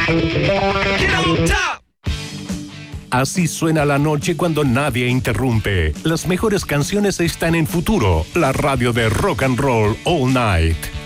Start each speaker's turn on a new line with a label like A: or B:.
A: Así suena la noche cuando nadie interrumpe. Las mejores canciones están en Futuro, la radio de rock and roll all night.